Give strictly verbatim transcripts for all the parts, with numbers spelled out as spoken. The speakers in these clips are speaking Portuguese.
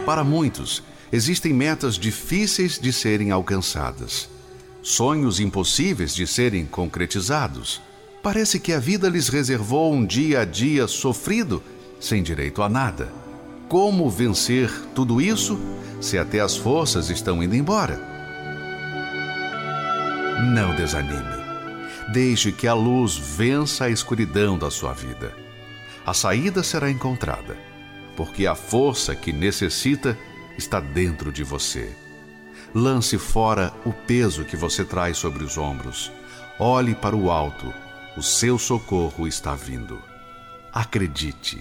Para muitos, existem metas difíceis de serem alcançadas, sonhos impossíveis de serem concretizados. Parece que a vida lhes reservou um dia a dia sofrido, sem direito a nada. Como vencer tudo isso, se até as forças estão indo embora? Não desanime. Deixe que a luz vença a escuridão da sua vida. A saída será encontrada, porque a força que necessita está dentro de você. Lance fora o peso que você traz sobre os ombros. Olhe para o alto. O seu socorro está vindo. Acredite.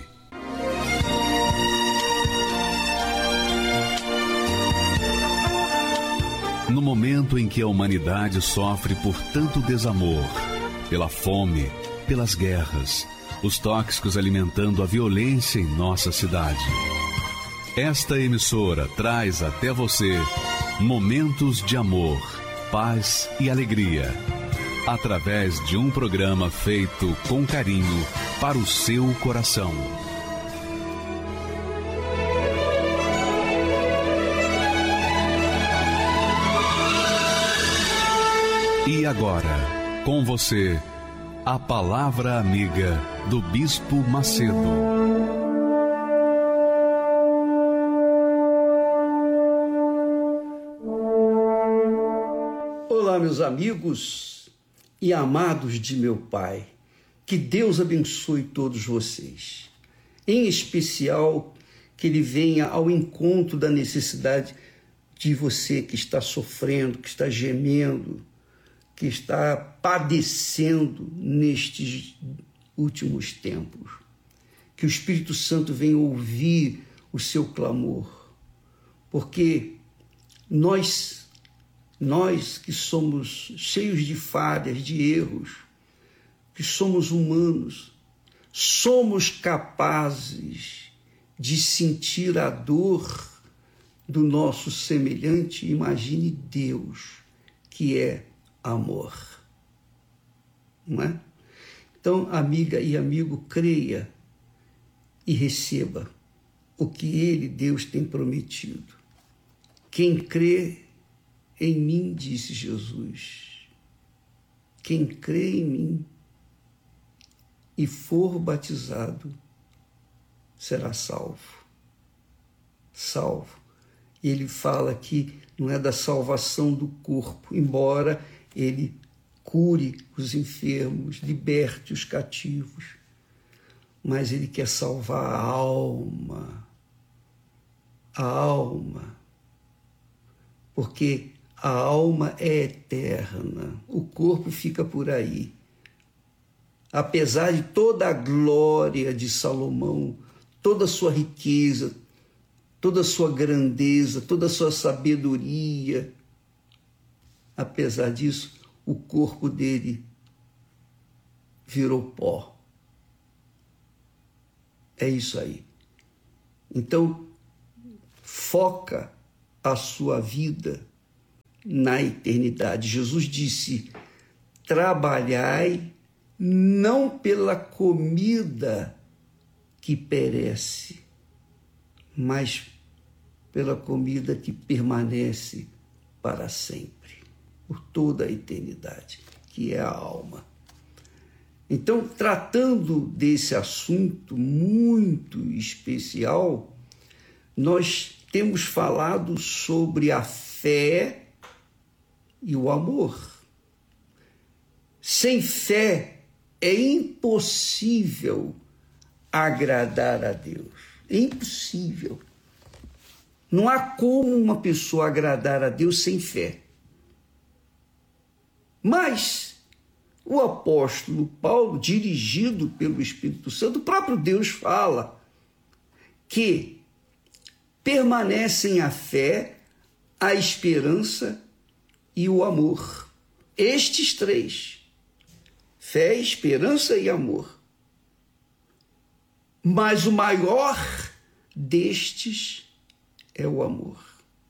No momento em que a humanidade sofre por tanto desamor, pela fome, pelas guerras, os tóxicos alimentando a violência em nossa cidade, esta emissora traz até você momentos de amor, paz e alegria, através de um programa feito com carinho para o seu coração. E agora, com você, a Palavra Amiga do Bispo Macedo. Olá, meus amigos e amados de meu Pai, que Deus abençoe todos vocês, em especial que Ele venha ao encontro da necessidade de você que está sofrendo, que está gemendo, que está padecendo nestes últimos tempos. Que o Espírito Santo venha ouvir o seu clamor, porque nós Nós que somos cheios de falhas, de erros, que somos humanos, somos capazes de sentir a dor do nosso semelhante. Imagine Deus, que é amor. Não é? Então, amiga e amigo, creia e receba o que Ele, Deus, tem prometido. Quem crê em mim, disse Jesus, quem crê em mim e for batizado será salvo. Salvo. Ele fala que não é da salvação do corpo, embora ele cure os enfermos, liberte os cativos, mas ele quer salvar a alma. A alma. Porque a alma é eterna, o corpo fica por aí. Apesar de toda a glória de Salomão, toda a sua riqueza, toda a sua grandeza, toda a sua sabedoria, apesar disso, o corpo dele virou pó. É isso aí. Então, foca a sua vida na eternidade. Jesus disse: trabalhai não pela comida que perece, mas pela comida que permanece para sempre, por toda a eternidade, que é a alma. Então, tratando desse assunto muito especial, nós temos falado sobre a fé e o amor. Sem fé é impossível agradar a Deus. É impossível. Não há como uma pessoa agradar a Deus sem fé. Mas o apóstolo Paulo, dirigido pelo Espírito Santo, o próprio Deus fala que permanecem a fé, a esperança e o amor. Estes três, fé, esperança e amor. Mas o maior destes é o amor.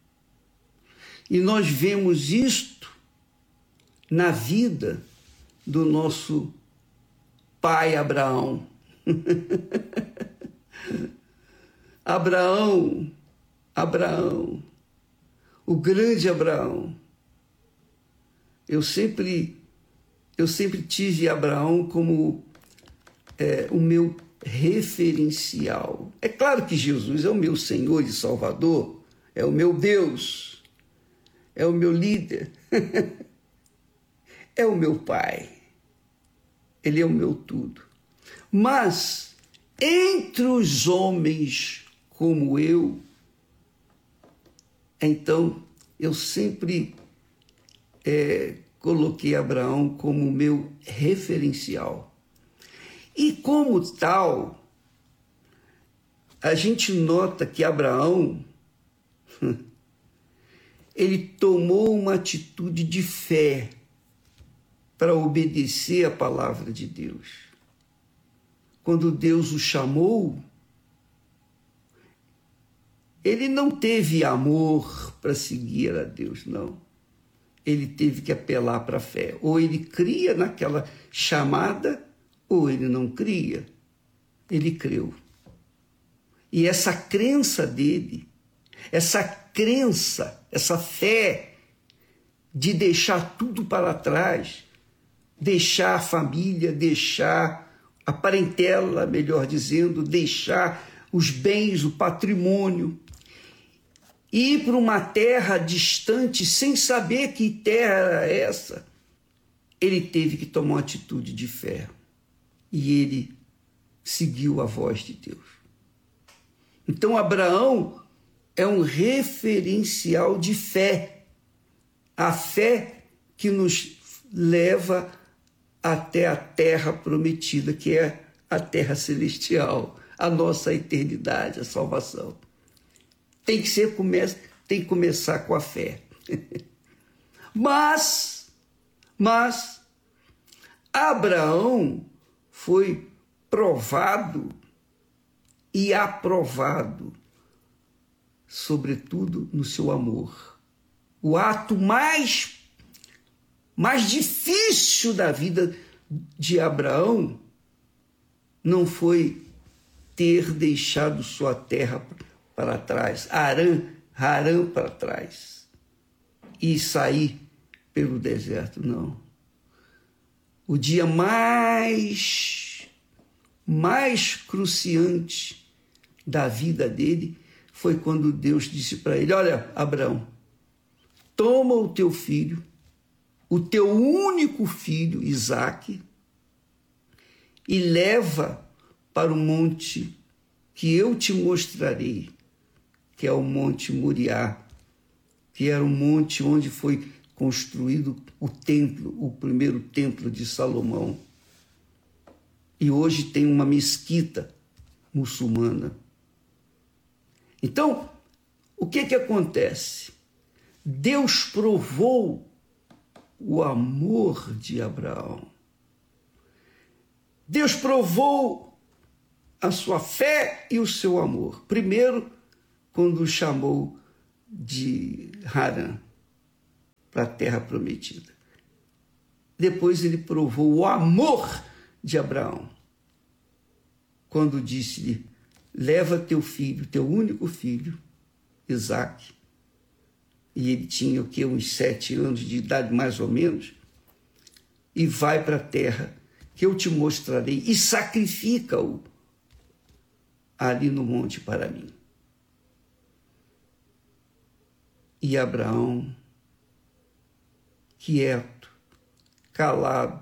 E nós vemos isto na vida do nosso pai Abraão. Abraão, Abraão, o grande Abraão. Eu sempre, eu sempre tive Abraão como é, o meu referencial. É claro que Jesus é o meu Senhor e Salvador, é o meu Deus, é o meu líder, é o meu Pai, Ele é o meu tudo. Mas, entre os homens como eu, então, eu sempre é, coloquei Abraão como meu referencial. E como tal, a gente nota que Abraão, ele tomou uma atitude de fé para obedecer a palavra de Deus. Quando Deus o chamou, ele não teve amor para seguir a Deus, não. Ele teve que apelar para a fé. Ou ele cria naquela chamada, ou ele não cria. Ele creu. E essa crença dele, essa crença, essa fé de deixar tudo para trás, deixar a família, deixar a parentela, melhor dizendo, deixar os bens, o patrimônio, ir para uma terra distante sem saber que terra era essa, ele teve que tomar uma atitude de fé. E ele seguiu a voz de Deus. Então, Abraão é um referencial de fé. A fé que nos leva até a terra prometida, que é a terra celestial, a nossa eternidade, a salvação. Tem que ser, tem que começar com a fé. Mas, mas, Abraão foi provado e aprovado, sobretudo no seu amor. O ato mais, mais difícil da vida de Abraão não foi ter deixado sua terra para trás, Harã, Harã para trás, e sair pelo deserto, não. O dia mais, mais cruciante da vida dele foi quando Deus disse para ele: olha, Abraão, toma o teu filho, o teu único filho, Isaque, e leva para o monte que eu te mostrarei, que é o Monte Moriá, que era o monte onde foi construído o templo, o primeiro templo de Salomão. E hoje tem uma mesquita muçulmana. Então, o que que acontece? Deus provou o amor de Abraão. Deus provou a sua fé e o seu amor. Primeiro, quando o chamou de Harã, para a terra prometida. Depois ele provou o amor de Abraão, quando disse-lhe: leva teu filho, teu único filho, Isaque, e ele tinha o quê? Uns sete anos de idade, mais ou menos, e vai para a terra que eu te mostrarei, e sacrifica-o ali no monte para mim. E Abraão, quieto, calado,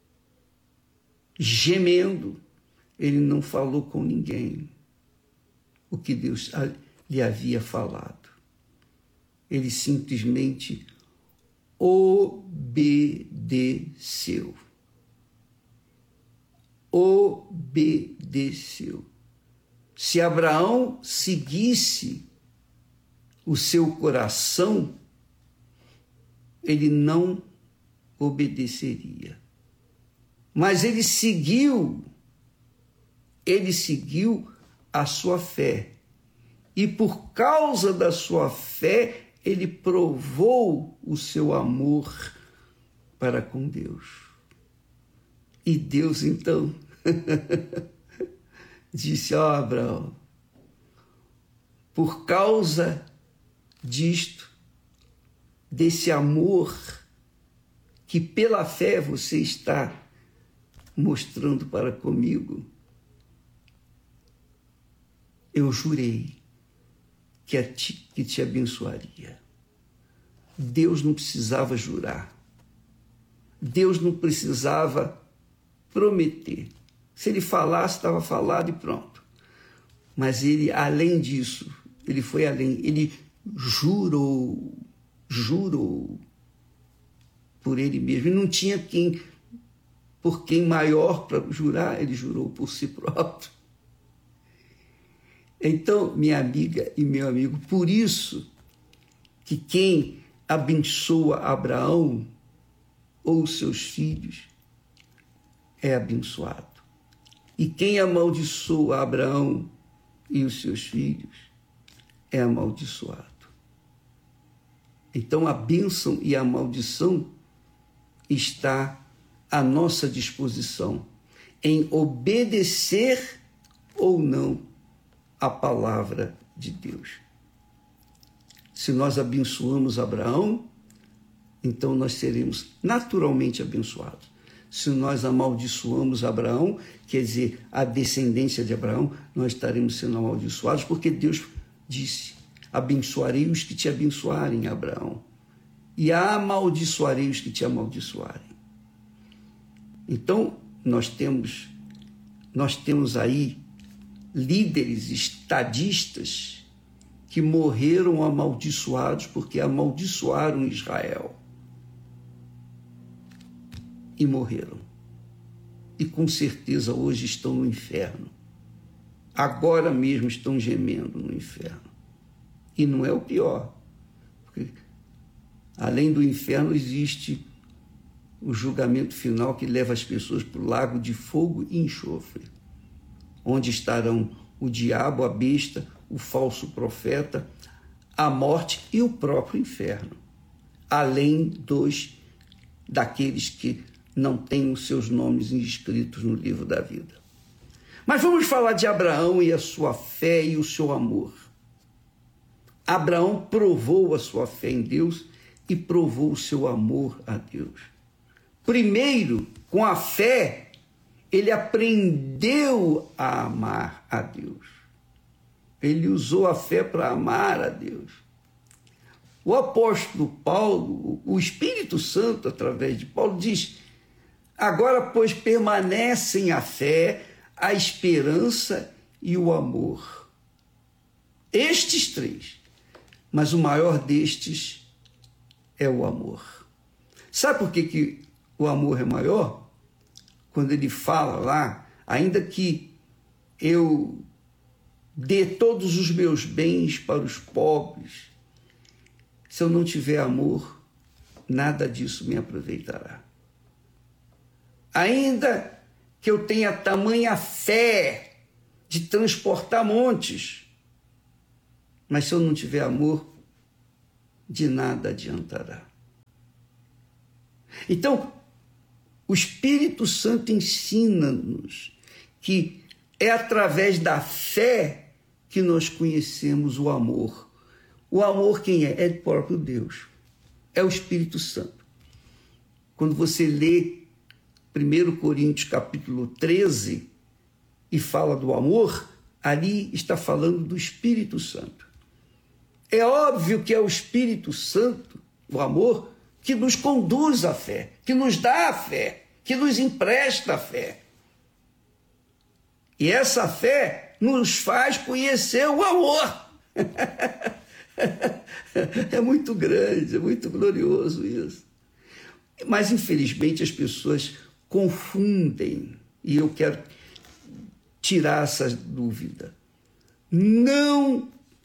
gemendo, ele não falou com ninguém o que Deus lhe havia falado. Ele simplesmente obedeceu. Obedeceu. Se Abraão seguisse o seu coração, ele não obedeceria. Mas ele seguiu, ele seguiu a sua fé. E por causa da sua fé, ele provou o seu amor para com Deus. E Deus, então, disse: ó, Abraão, por causa disto, desse amor que pela fé você está mostrando para comigo, eu jurei que, a ti, que te abençoaria. Deus não precisava jurar. Deus não precisava prometer. Se ele falasse, estava falado e pronto. Mas ele, além disso, ele foi além. Ele jurou, jurou por ele mesmo. E não tinha quem, por quem maior para jurar, ele jurou por si próprio. Então, minha amiga e meu amigo, por isso que quem abençoa Abraão ou seus filhos é abençoado. E quem amaldiçoa Abraão e os seus filhos é amaldiçoado. Então a bênção e a maldição está à nossa disposição em obedecer ou não a palavra de Deus. Se nós abençoamos Abraão, então nós seremos naturalmente abençoados. Se nós amaldiçoamos Abraão, quer dizer, a descendência de Abraão, nós estaremos sendo amaldiçoados, porque Deus disse: abençoarei os que te abençoarem, Abraão, e amaldiçoarei os que te amaldiçoarem. Então, nós temos, nós temos aí líderes estadistas que morreram amaldiçoados porque amaldiçoaram Israel. E morreram. E com certeza hoje estão no inferno. Agora mesmo estão gemendo no inferno. E não é o pior. Porque além do inferno existe o julgamento final que leva as pessoas para o lago de fogo e enxofre, onde estarão o diabo, a besta, o falso profeta, a morte e o próprio inferno, além dos daqueles que não têm os seus nomes inscritos no livro da vida. Mas vamos falar de Abraão e a sua fé e o seu amor. Abraão provou a sua fé em Deus e provou o seu amor a Deus. Primeiro, com a fé, ele aprendeu a amar a Deus. Ele usou a fé para amar a Deus. O apóstolo Paulo, o Espírito Santo, através de Paulo, diz: agora, pois, permanecem a fé, a esperança e o amor. Estes três. Mas o maior destes é o amor. Sabe por que, que o amor é maior? Quando ele fala lá, ainda que eu dê todos os meus bens para os pobres, se eu não tiver amor, nada disso me aproveitará. Ainda que eu tenha tamanha fé de transportar montes, mas se eu não tiver amor, de nada adiantará. Então, o Espírito Santo ensina-nos que é através da fé que nós conhecemos o amor. O amor quem é? É do próprio Deus. É o Espírito Santo. Quando você lê primeiro Coríntios capítulo treze e fala do amor, ali está falando do Espírito Santo. É óbvio que é o Espírito Santo, o amor, que nos conduz à fé, que nos dá a fé, que nos empresta a fé. E essa fé nos faz conhecer o amor. É muito grande, é muito glorioso isso. Mas, infelizmente, as pessoas confundem, e eu quero tirar essa dúvida. Não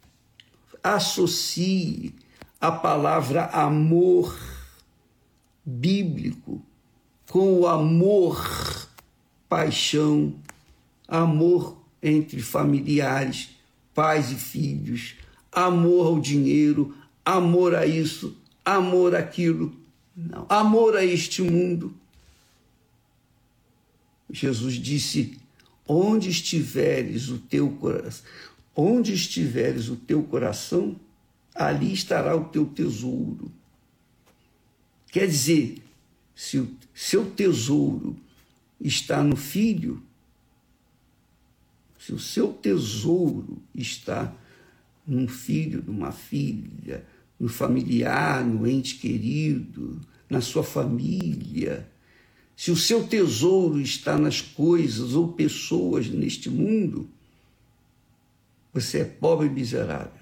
associe a palavra amor bíblico com o amor, paixão, amor entre familiares, pais e filhos, amor ao dinheiro, amor a isso, amor àquilo. Não, amor a este mundo. Jesus disse: onde estiveres o teu coração, onde estiveres o teu coração, ali estará o teu tesouro. Quer dizer, se o seu tesouro está no filho, se o seu tesouro está num filho, numa filha, no familiar, no ente querido, na sua família, se o seu tesouro está nas coisas ou pessoas neste mundo, você é pobre e miserável.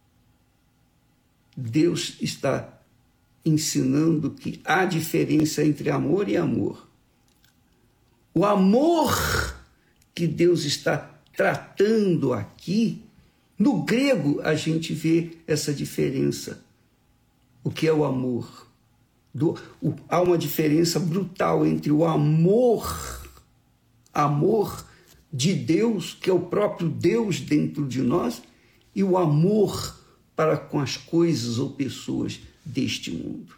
Deus está ensinando que há diferença entre amor e amor. O amor que Deus está tratando aqui, no grego a gente vê essa diferença. O que é o amor? Do, o, há uma diferença brutal entre o amor, amor de Deus, que é o próprio Deus dentro de nós, e o amor para com as coisas ou pessoas deste mundo.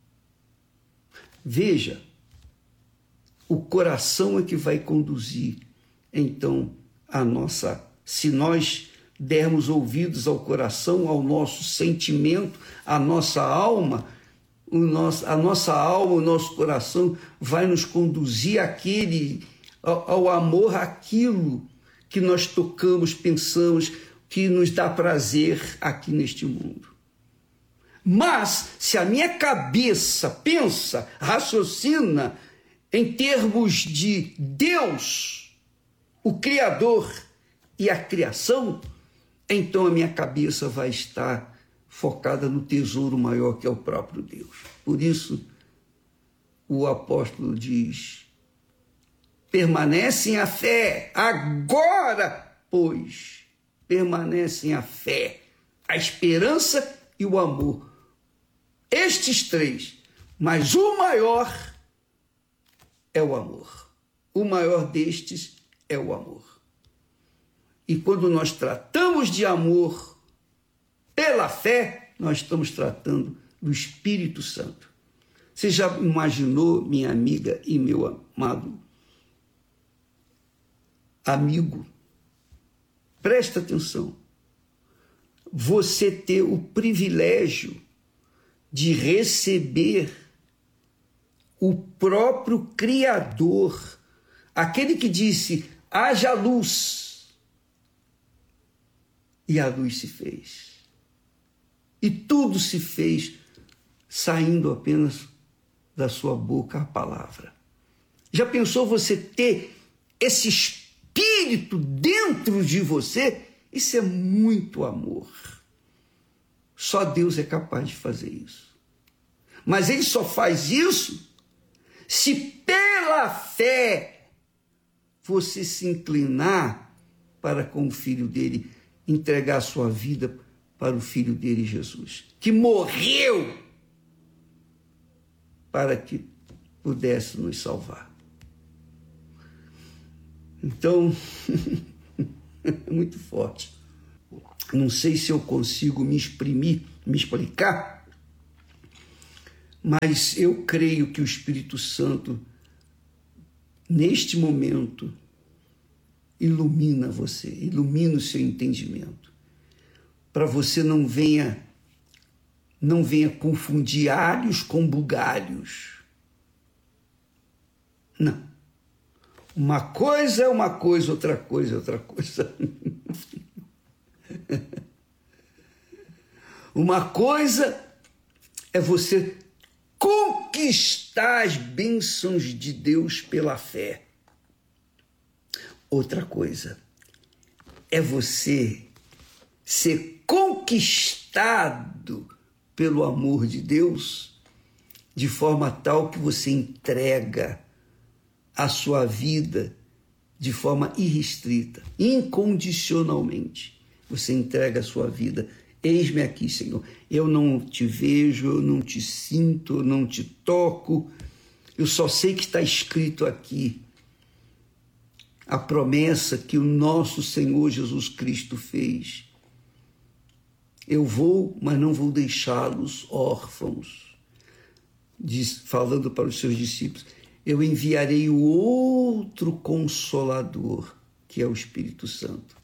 Veja, o coração é que vai conduzir, então, a nossa, se nós dermos ouvidos ao coração, ao nosso sentimento, à nossa alma, o nosso, a nossa alma, o nosso coração vai nos conduzir àquele, ao, ao amor, àquilo que nós tocamos, pensamos, que nos dá prazer aqui neste mundo. Mas, se a minha cabeça pensa, raciocina em termos de Deus, o Criador e a criação, então a minha cabeça vai estar focada no tesouro maior que é o próprio Deus. Por isso, o apóstolo diz, permanecem a fé, agora, pois, permanecem a fé, a esperança e o amor. Estes três, mas o maior é o amor. O maior destes é o amor. E quando nós tratamos de amor pela fé, nós estamos tratando do Espírito Santo. Você já imaginou, minha amiga e meu amado amigo, presta atenção, você ter o privilégio de receber o próprio Criador, aquele que disse, haja luz, e a luz se fez. E tudo se fez saindo apenas da sua boca a palavra. Já pensou você ter esse espírito dentro de você? Isso é muito amor. Só Deus é capaz de fazer isso. Mas ele só faz isso se pela fé você se inclinar para com o Filho dele, entregar a sua vida para o Filho dele, Jesus, que morreu para que pudesse nos salvar. Então, é muito forte. Não sei se eu consigo me exprimir, me explicar, mas eu creio que o Espírito Santo, neste momento, ilumina você, ilumina o seu entendimento, para você não venha, não venha confundir alhos com bugalhos. Não. Uma coisa é uma coisa, outra coisa é outra coisa. Uma coisa é você conquistar as bênçãos de Deus pela fé. Outra coisa é você ser conquistado pelo amor de Deus de forma tal que você entrega a sua vida de forma irrestrita, incondicionalmente. Você entrega a sua vida. Eis-me aqui, Senhor. Eu não te vejo, eu não te sinto, eu não te toco. Eu só sei que está escrito aqui a promessa que o nosso Senhor Jesus Cristo fez. Eu vou, mas não vou deixá-los órfãos. Diz, falando para os seus discípulos, eu enviarei o outro Consolador, que é o Espírito Santo.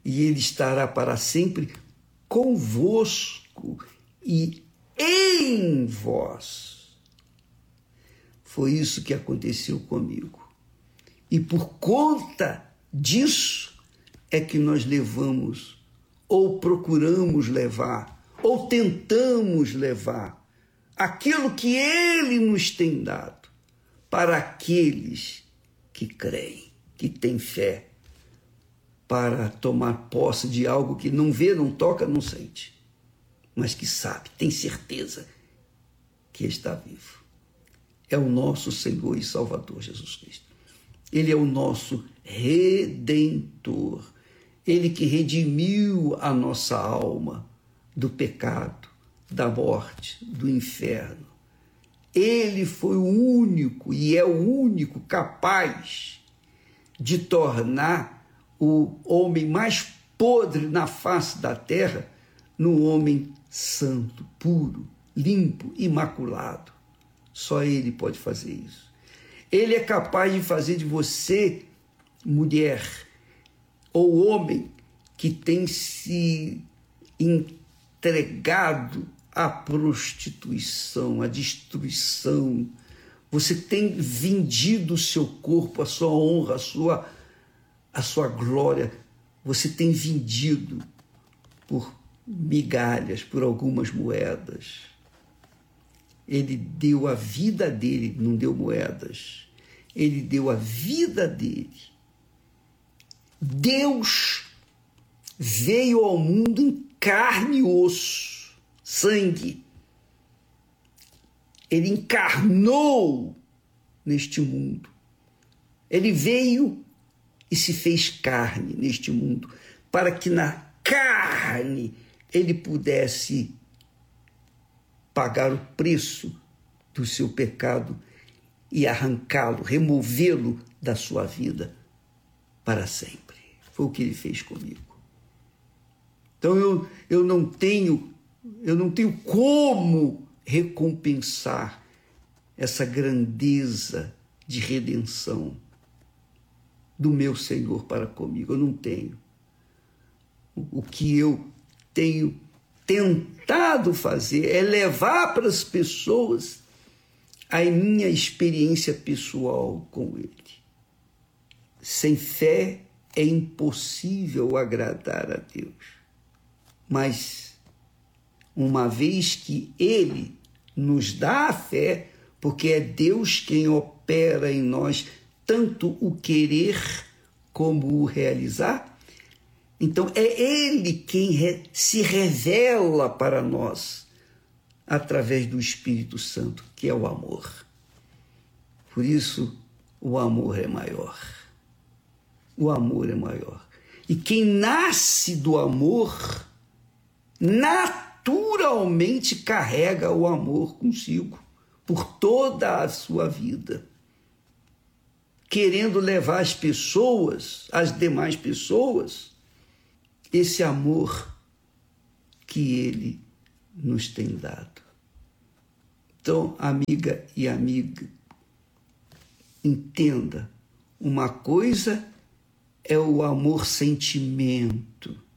e Ele estará para sempre convosco e em vós. Foi isso que aconteceu comigo. E por conta disso é que nós levamos, ou procuramos levar, ou tentamos levar aquilo que Ele nos tem dado para aqueles que creem, que têm fé, para tomar posse de algo que não vê, não toca, não sente, mas que sabe, tem certeza que está vivo. É o nosso Senhor e Salvador Jesus Cristo. Ele é o nosso Redentor. Ele que redimiu a nossa alma do pecado, da morte, do inferno. Ele foi o único e é o único capaz de tornar o homem mais podre na face da terra no homem santo, puro, limpo, imaculado. Só Ele pode fazer isso. Ele é capaz de fazer de você, mulher ou homem, que tem se entregado à prostituição, à destruição. Você tem vendido o seu corpo, a sua honra, a sua, a sua glória. Você tem vendido por migalhas, por algumas moedas. Ele deu a vida dele, não deu moedas. Ele deu a vida dele. Deus veio ao mundo em carne e osso, sangue. Ele encarnou neste mundo. Ele veio e se fez carne neste mundo, para que na carne ele pudesse pagar o preço do seu pecado e arrancá-lo, removê-lo da sua vida para sempre. Foi o que ele fez comigo. Então eu, eu não tenho, eu não tenho como recompensar essa grandeza de redenção do meu Senhor para comigo. Eu não tenho. O que eu tenho tentado fazer é levar para as pessoas a minha experiência pessoal com Ele. Sem fé é impossível agradar a Deus. Mas, uma vez que Ele nos dá a fé, porque é Deus quem opera em nós tanto o querer como o realizar, então é Ele quem re- se revela para nós através do Espírito Santo, que é o amor. Por isso, o amor é maior. O amor é maior. E quem nasce do amor, naturalmente carrega o amor consigo por toda a sua vida, querendo levar as pessoas, as demais pessoas, esse amor que Ele nos tem dado. Então, amiga e amiga, entenda, uma coisa é o amor sentimento,